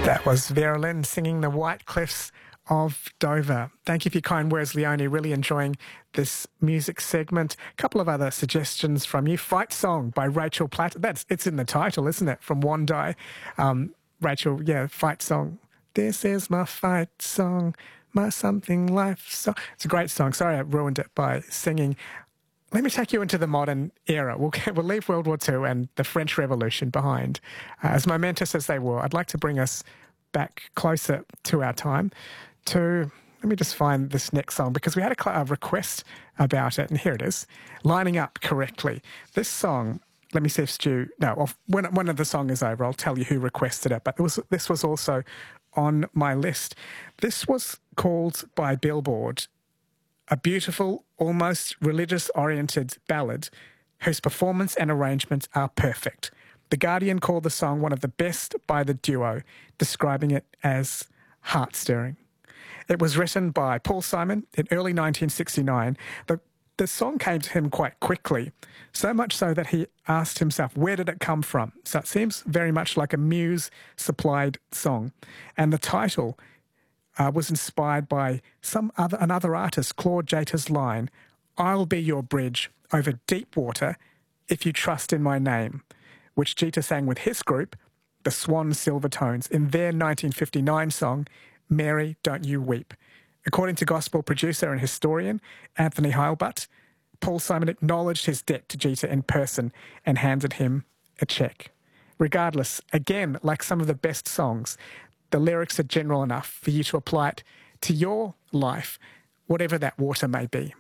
That was Vera Lynn singing The White Cliffs of Dover. Thank you for your kind words, Leonie. Really enjoying this music segment. A couple of other suggestions from you. Fight Song by Rachel Platt. It's in the title, isn't it? From Wondai. Rachel, yeah, Fight Song. This is my fight song, my something life song. It's a great song. Sorry I ruined it by singing. Let me take you into the modern era. We'll leave World War II and the French Revolution behind. As momentous as they were, I'd like to bring us back closer to our time to, let me just find this next song, because we had a request about it, and here it is, lining up correctly. This song, let me see if Stu, when one of the song is over, I'll tell you who requested it, but this was also on my list. This was called by Billboard a beautiful, almost religious-oriented ballad whose performance and arrangements are perfect. The Guardian called the song one of the best by the duo, describing it as heart-stirring. It was written by Paul Simon in early 1969. The song came to him quite quickly, so much so that he asked himself, where did it come from? So it seems very much like a Muse-supplied song. And the title was inspired by another artist, Claude Jeter's line, "I'll be your bridge over deep water if you trust in my name," which Jeter sang with his group, the Swan Silvertones, in their 1959 song, "Mary, Don't You Weep." According to gospel producer and historian Anthony Heilbutt, Paul Simon acknowledged his debt to Jeter in person and handed him a check. Regardless, again, like some of the best songs, the lyrics are general enough for you to apply it to your life, whatever that water may be.